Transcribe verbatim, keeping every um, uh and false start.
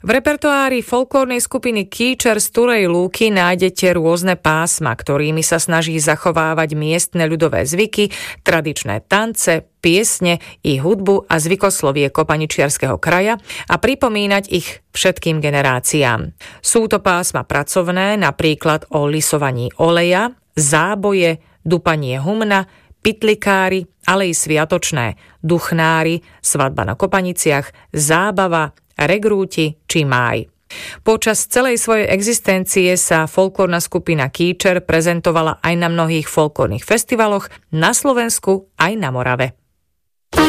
V repertoári folklórnej skupiny Kýčer z Turej Lúky nájdete rôzne pásma, ktorými sa snaží zachovávať miestne ľudové zvyky, tradičné tance, piesne i hudbu a zvykoslovie kopaničiarskeho kraja a pripomínať ich všetkým generáciám. Sú to pásma pracovné, napríklad o lisovaní oleja, záboje, dupanie humna, pitlikári, ale i sviatočné, duchnári, svadba na kopaniciach, zábava, regrúti či máj. Počas celej svojej existencie sa folklórna skupina Kýčer prezentovala aj na mnohých folklórnych festivaloch na Slovensku aj na Morave.